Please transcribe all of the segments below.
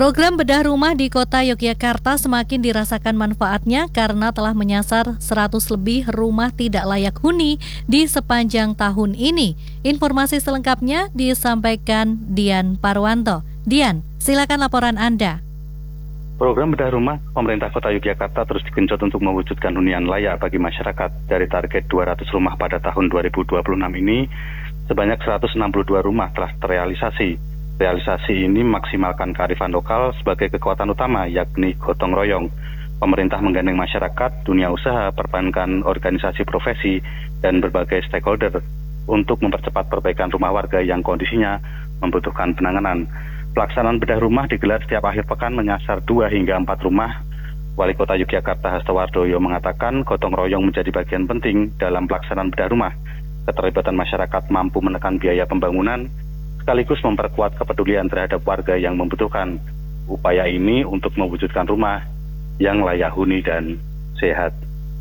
Program bedah rumah di kota Yogyakarta semakin dirasakan manfaatnya karena telah menyasar 100 lebih rumah tidak layak huni di sepanjang tahun ini. Informasi selengkapnya disampaikan Dian Parwanto. Dian, silakan laporan Anda. Program bedah rumah pemerintah kota Yogyakarta terus digenjot untuk mewujudkan hunian layak bagi masyarakat. Dari target 200 rumah pada tahun 2026 ini, sebanyak 162 rumah telah terrealisasi. Realisasi ini memaksimalkan kearifan lokal sebagai kekuatan utama, yakni gotong royong. Pemerintah menggandeng masyarakat, dunia usaha, perbankan, organisasi profesi, dan berbagai stakeholder untuk mempercepat perbaikan rumah warga yang kondisinya membutuhkan penanganan. Pelaksanaan bedah rumah digelar setiap akhir pekan menyasar 2 hingga 4 rumah. Wali Kota Yogyakarta Hasto Wardoyo mengatakan gotong royong menjadi bagian penting dalam pelaksanaan bedah rumah. Keterlibatan masyarakat mampu menekan biaya pembangunan, sekaligus memperkuat kepedulian terhadap warga yang membutuhkan. Upaya ini untuk mewujudkan rumah yang layak huni dan sehat.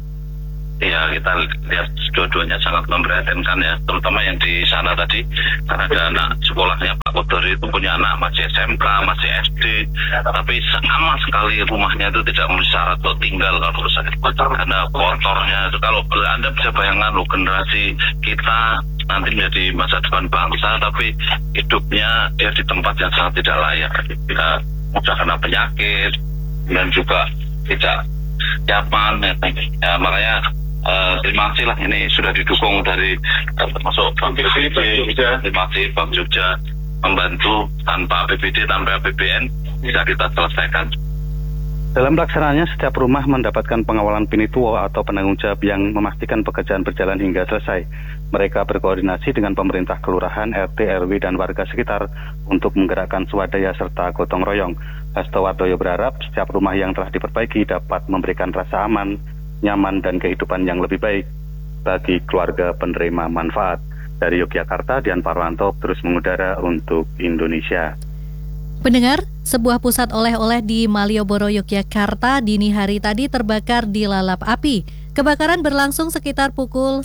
Ya, kita lihat dua-duanya sangat memprihatinkan ya, terutama yang di sana tadi, karena ada anak sekolahnya Pak Kotor itu punya anak masih SMK, masih SD, tapi sama sekali rumahnya itu tidak memenuhi syarat untuk tinggal kalau sakit kotor, karena kotornya. Kalau Anda bisa bayangkan loh, generasi kita nanti menjadi masa depan bangsa, tapi hidupnya ya di tempat yang sangat tidak layak. Kita mudah kena penyakit dan juga tidak nyaman. Ya, makanya terima kasih lah, ini sudah didukung dari termasuk Bank BPD, terima kasih Bank Jogja membantu. Tanpa BPD, tanpa APBN bisa kita selesaikan. Dalam pelaksanaannya, setiap rumah mendapatkan pengawalan pinituo atau penanggung jawab yang memastikan pekerjaan berjalan hingga selesai. Mereka berkoordinasi dengan pemerintah kelurahan, RT, RW, dan warga sekitar untuk menggerakkan swadaya serta gotong royong. Hasto Wardoyo berharap setiap rumah yang telah diperbaiki dapat memberikan rasa aman, nyaman, dan kehidupan yang lebih baik bagi keluarga penerima manfaat. Dari Yogyakarta, Dian Parwanto terus mengudara untuk Indonesia. Pendengar, sebuah pusat oleh-oleh di Malioboro, Yogyakarta dini hari tadi terbakar di lalap api. Kebakaran berlangsung sekitar pukul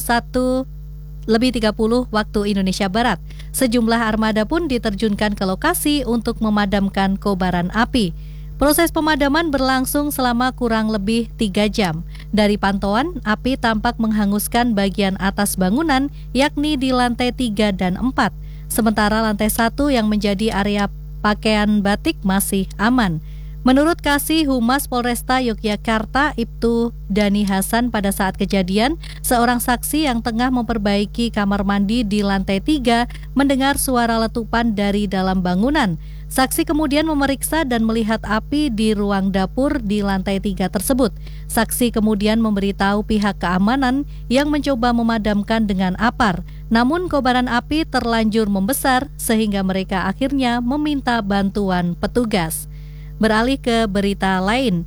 1:30 waktu Indonesia Barat. Sejumlah armada pun diterjunkan ke lokasi untuk memadamkan kobaran api. Proses pemadaman berlangsung selama kurang lebih 3 jam. Dari pantauan, api tampak menghanguskan bagian atas bangunan, yakni di lantai 3 dan 4. Sementara lantai 1 yang menjadi area pakaian batik masih aman. Menurut Kasih Humas Polresta Yogyakarta, Ibtu Dani Hasan, pada saat kejadian, seorang saksi yang tengah memperbaiki kamar mandi di lantai 3 mendengar suara letupan dari dalam bangunan. Saksi kemudian memeriksa dan melihat api di ruang dapur di lantai 3 tersebut. Saksi kemudian memberitahu pihak keamanan yang mencoba memadamkan dengan apar. Namun kobaran api terlanjur membesar sehingga mereka akhirnya meminta bantuan petugas. Beralih ke berita lain,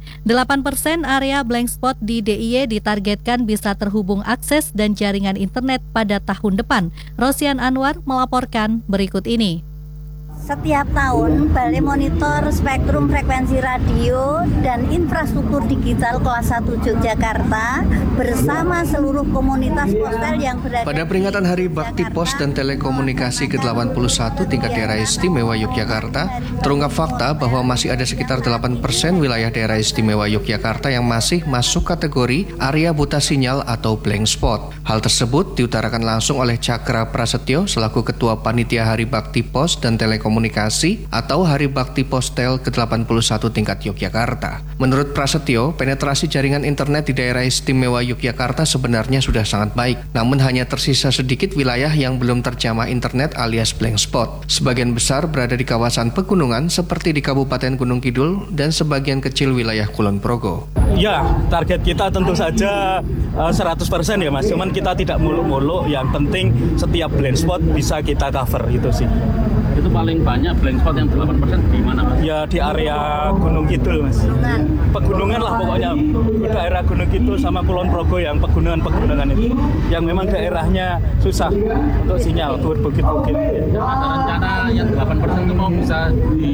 8% area blank spot di DIY ditargetkan bisa terhubung akses dan jaringan internet pada tahun depan. Rosian Anwar melaporkan berikut ini. Setiap tahun, Balai Monitor Spektrum Frekuensi Radio dan Infrastruktur Digital Kelas 1 Yogyakarta bersama seluruh komunitas postel yang berada pada peringatan Hari Bakti Pos dan Telekomunikasi ke-81 tingkat daerah istimewa Yogyakarta, terungkap fakta bahwa masih ada sekitar 8% wilayah daerah istimewa Yogyakarta yang masih masuk kategori area buta sinyal atau blank spot. Hal tersebut diutarakan langsung oleh Cakra Prasetyo selaku Ketua Panitia Hari Bakti Pos dan Telekomunikasi atau Hari Bakti Postel ke-81 tingkat Yogyakarta. Menurut Prasetyo, penetrasi jaringan internet di daerah istimewa Yogyakarta sebenarnya sudah sangat baik, namun hanya tersisa sedikit wilayah yang belum terjamah internet alias blank spot. Sebagian besar berada di kawasan pegunungan seperti di Kabupaten Gunung Kidul dan sebagian kecil wilayah Kulon Progo. Ya, target kita tentu saja 100% ya Mas, cuman kita tidak muluk-muluk, yang penting setiap blind spot bisa kita cover, itu sih. Itu paling banyak blank spot yang 8% di mana Mas? Ya di area Gunung Kidul Mas. Pegunungan lah pokoknya, daerah Gunung Kidul sama Kulon Progo yang pegunungan itu, yang memang daerahnya susah untuk sinyal, bukit-bukit. Ada rencana yang 8% itu mau bisa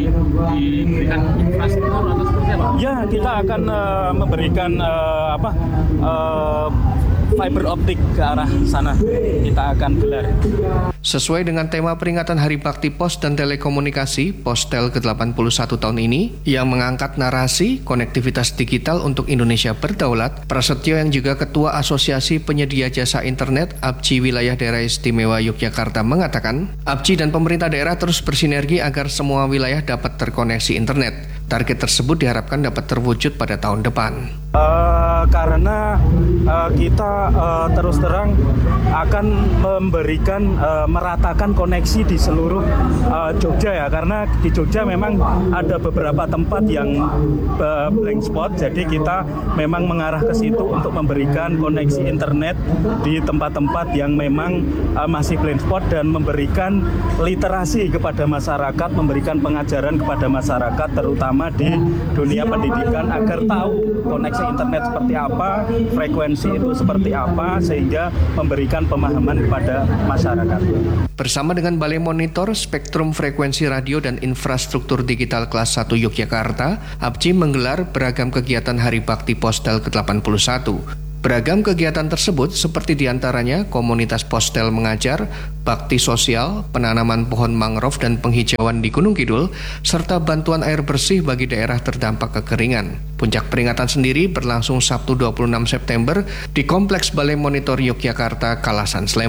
diberikan infrastruktur atau seperti apa? Ya, kita akan memberikan fiber optik ke arah sana kita akan gelar. Sesuai dengan tema peringatan Hari Bakti Pos dan Telekomunikasi Postel ke-81 tahun ini yang mengangkat narasi konektivitas digital untuk Indonesia Berdaulat, Prasetyo yang juga Ketua Asosiasi Penyedia Jasa Internet APJI Wilayah Daerah Istimewa Yogyakarta mengatakan, APJI dan pemerintah daerah terus bersinergi agar semua wilayah dapat terkoneksi internet. Target tersebut diharapkan dapat terwujud pada tahun depan. Karena kita terus terang akan memberikan meratakan koneksi di seluruh Jogja ya, karena di Jogja memang ada beberapa tempat yang blank spot, jadi kita memang mengarah ke situ untuk memberikan koneksi internet di tempat-tempat yang memang masih blank spot dan memberikan literasi kepada masyarakat, memberikan pengajaran kepada masyarakat terutama di dunia pendidikan agar tahu koneksi internet seperti apa, frekuensi itu seperti apa, sehingga memberikan pemahaman kepada masyarakat. Bersama dengan Balai Monitor Spektrum Frekuensi Radio dan Infrastruktur Digital Kelas 1 Yogyakarta, APJI menggelar beragam kegiatan Hari Bakti Postel ke-81. Beragam kegiatan tersebut seperti diantaranya komunitas postel mengajar, bakti sosial, penanaman pohon mangrove dan penghijauan di Gunung Kidul, serta bantuan air bersih bagi daerah terdampak kekeringan. Puncak peringatan sendiri berlangsung Sabtu 26 September di Kompleks Balai Monitor Yogyakarta, Kalasan, Sleman.